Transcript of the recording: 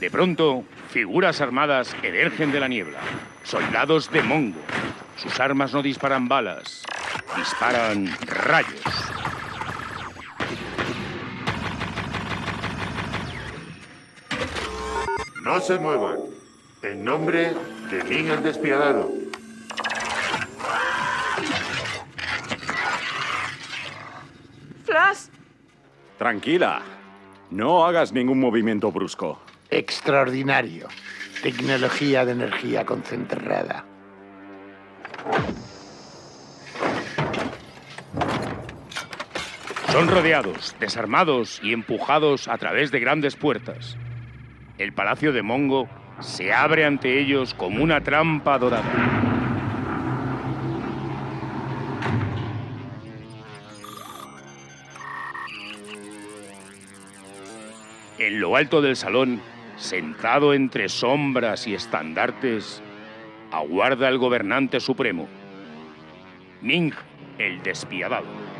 De pronto, figuras armadas emergen de la niebla. Soldados de Mongo. Sus armas no disparan balas, disparan rayos. No se muevan. En nombre de Ming el Despiadado. ¡Flash! Tranquila. No hagas ningún movimiento brusco. Extraordinario. Tecnología de energía concentrada. Son rodeados, desarmados y empujados a través de grandes puertas. El palacio de Mongo se abre ante ellos como una trampa dorada. En lo alto del salón, sentado entre sombras y estandartes, aguarda el gobernante supremo, Ming el Despiadado.